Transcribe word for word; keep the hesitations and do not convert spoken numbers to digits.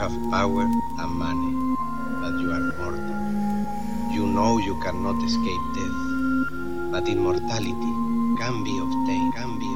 have power and money, but you are mortal. You know you cannot escape death, but immortality can be obtained, can be